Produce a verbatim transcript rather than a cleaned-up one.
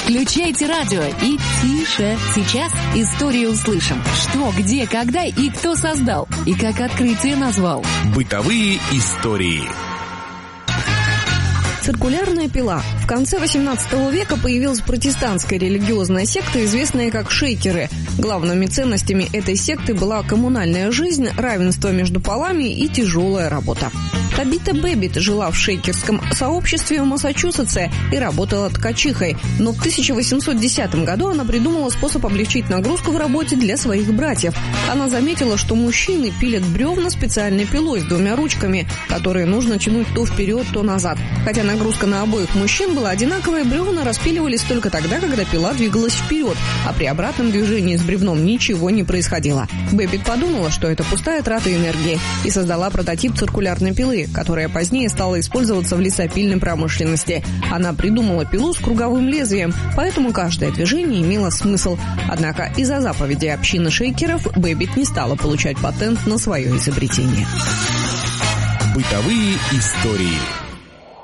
Включайте радио и тише. Сейчас историю услышим. Что, где, когда и кто создал. И как открытие назвал. Бытовые истории. Циркулярная пила. В конце восемнадцатого века появилась протестантская религиозная секта, известная как шейкеры. Главными ценностями этой секты была коммунальная жизнь, равенство между полами и тяжелая работа. Табита Бэббит жила в шейкерском сообществе в Массачусетсе и работала ткачихой. Но в тысяча восемьсот десятом году она придумала способ облегчить нагрузку в работе для своих братьев. Она заметила, что мужчины пилят бревна специальной пилой с двумя ручками, которые нужно тянуть то вперед, то назад. Хотя нагрузка на обоих мужчин была одинаковая, бревна распиливались только тогда, когда пила двигалась вперед, а при обратном движении с бревном ничего не происходило. Бэббит подумала, что это пустая трата энергии, и создала прототип циркулярной пилы, которая позднее стала использоваться в лесопильной промышленности. Она придумала пилу с круговым лезвием, поэтому каждое движение имело смысл. Однако из-за заповеди общины шейкеров Бэббит не стала получать патент на свое изобретение. Бытовые истории.